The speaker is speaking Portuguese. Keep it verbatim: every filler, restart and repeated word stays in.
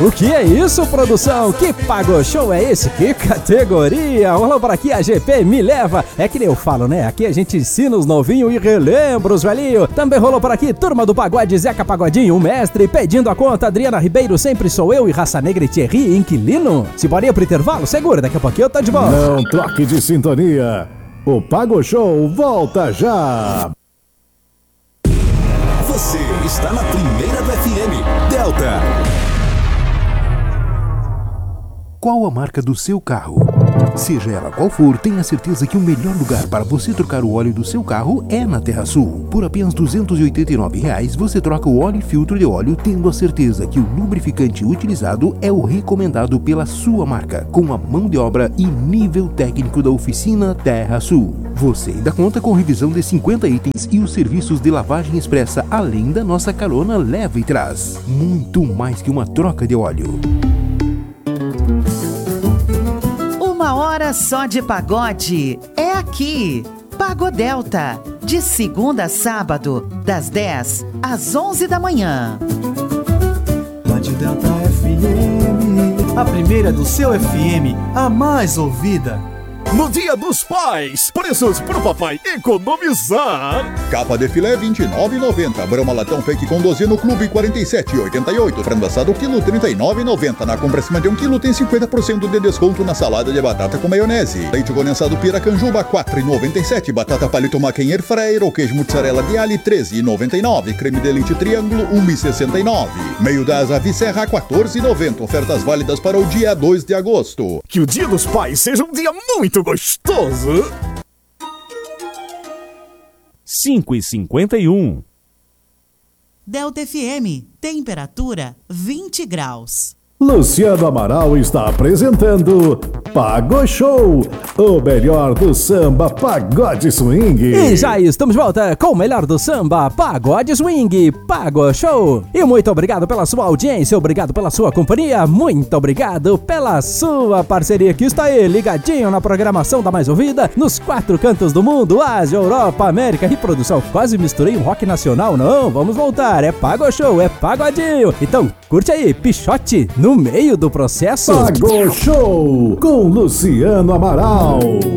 O que é isso, produção? Que Pago Show é esse? Que categoria? Rolou por aqui a G P Me Leva. É que nem eu falo, né? Aqui a gente ensina os novinhos e relembra os velhinhos. Também rolou por aqui Turma do Pagode, Zeca Pagodinho, o mestre. Pedindo a conta, Adriana Ribeiro, Sempre Sou Eu e Raça Negra e Thierry, Inquilino. Se borinha pro intervalo, segura, daqui a pouquinho eu tô de volta. Não troque de sintonia. O Pago Show volta já. Você está na primeira do F M, Delta. Qual a marca do seu carro? Seja ela qual for, tenha certeza que o melhor lugar para você trocar o óleo do seu carro é na TerraSul. Por apenas duzentos e oitenta e nove reais, você troca o óleo e filtro de óleo, tendo a certeza que o lubrificante utilizado é o recomendado pela sua marca, com a mão de obra e nível técnico da oficina TerraSul. Você ainda conta com revisão de cinquenta itens e os serviços de lavagem expressa, além da nossa carona leva e traz. Muito mais que uma troca de óleo. Uma hora só de pagode é aqui, Pagodelta, de segunda a sábado, das dez às onze da manhã. Rádio Delta F M, a primeira do seu F M, a mais ouvida. No Dia dos Pais, preços pro papai economizar. Capa de filé vinte e nove reais e noventa centavos. Brama latão fake com doze no clube quarenta e sete reais e oitenta e oito centavos. Frango assado quilo trinta e nove reais e noventa centavos. Na compra acima de um quilo tem cinquenta por cento de desconto na salada de batata com maionese. Leite condensado Piracanjuba quatro reais e noventa e sete centavos. Batata palito maca em air fryer ou queijo mussarela de alho treze reais e noventa e nove centavos. Creme de leite triângulo um real e sessenta e nove centavos. Meio das ave serra quatorze reais e noventa centavos. Ofertas válidas para o dia dois de agosto. Que o Dia dos Pais seja um dia muito gostoso. cinco e cinquenta e um. Delta F M, temperatura vinte graus. Luciano Amaral está apresentando Pago Show, o melhor do samba pagode swing. E já estamos de volta com o melhor do samba pagode swing, Pago Show. E muito obrigado pela sua audiência, obrigado pela sua companhia, muito obrigado pela sua parceria que está aí ligadinho na programação da mais ouvida nos quatro cantos do mundo, Ásia, Europa, América e produção. Quase misturei um rock nacional, não, vamos voltar, é Pago Show, é pagodinho. Então curte aí, Pichote no meio do processo. Pago Show com Luciano Amaral.